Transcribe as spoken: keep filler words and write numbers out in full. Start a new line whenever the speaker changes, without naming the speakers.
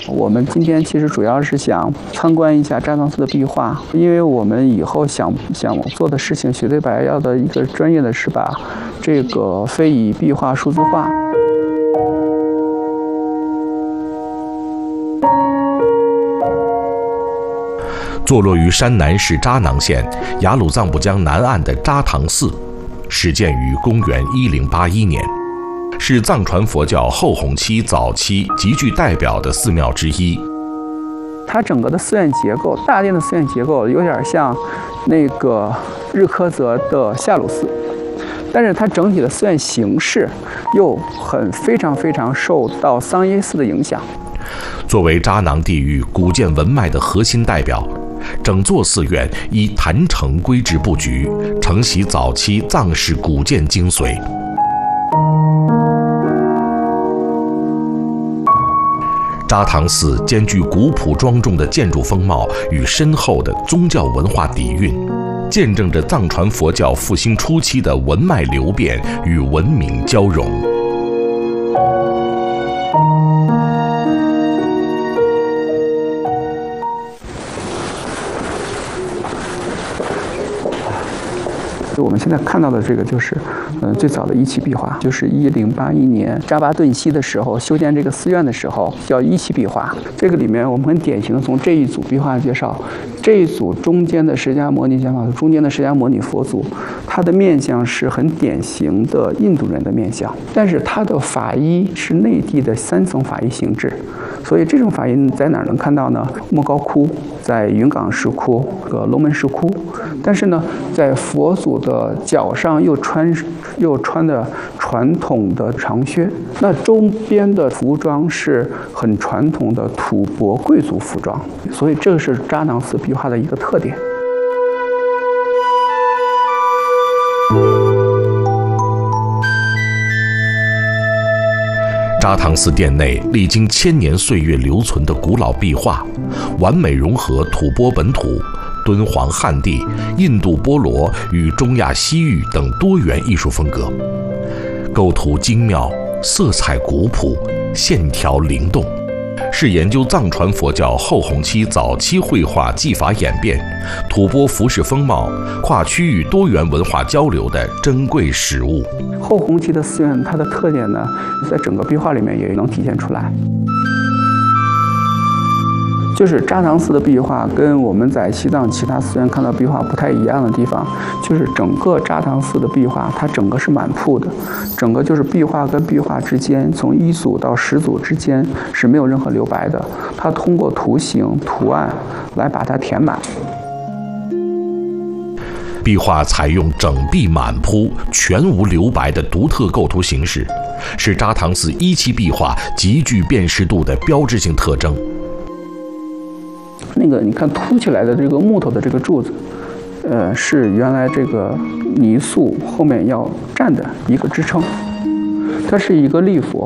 我们今天其实主要是想参观一下扎唐寺的壁画，因为我们以后想想做的事情，雪对白要的一个专业的是把这个非遗壁画数字化。
坐落于山南市扎囊县雅鲁藏布江南岸的扎唐寺，始建于公元一零八一年，是藏传佛教后弘期早期极具代表的寺庙之一。
它整个的寺院结构，大殿的寺院结构有点像那个日喀则的夏鲁寺，但是它整体的寺院形式又很非常非常受到桑耶寺的影响。
作为扎囊地域古建文脉的核心代表，整座寺院依坛城规制布局，承袭早期藏式古建精髓。扎唐寺兼具古朴庄重的建筑风貌与深厚的宗教文化底蕴，见证着藏传佛教复兴初期的文脉流变与文明交融。
我们现在看到的这个就是，嗯、呃，最早的一期壁画，就是一零八一年扎巴顿西的时候修建这个寺院的时候，叫一期壁画。这个里面我们很典型的从这一组壁画介绍，这一组中间的释迦牟尼讲法图，中间的释迦牟尼佛祖，它的面相是很典型的印度人的面相，但是它的法衣是内地的三层法衣形制。所以这种法衣在哪儿能看到呢？莫高窟，在云冈石窟和龙门石窟。但是呢，在佛祖的脚上又穿又穿的传统的长靴，那周边的服装是很传统的吐蕃贵族服装。所以这是扎囊寺壁画的一个特点。
扎唐寺殿内历经千年岁月留存的古老壁画，完美融合吐蕃本土、敦煌汉地、印度波罗与中亚西域等多元艺术风格，构图精妙，色彩古朴，线条灵动，是研究藏传佛教后弘期早期绘画技法演变、吐蕃服饰风貌、跨区域多元文化交流的珍贵实物。
后弘期的寺院，它的特点呢，在整个壁画里面也能体现出来。就是扎唐寺的壁画跟我们在西藏其他寺院看到壁画不太一样的地方，就是整个扎唐寺的壁画，它整个是满铺的，整个就是壁画跟壁画之间，从一组到十组之间是没有任何留白的，它通过图形、图案来把它填满。
壁画采用整壁满铺、全无留白的独特构图形式，是扎唐寺一期壁画极具辨识度的标志性特征。
那个你看凸起来的这个木头的这个柱子，呃，是原来这个泥塑后面要站的一个支撑，它是一个立佛。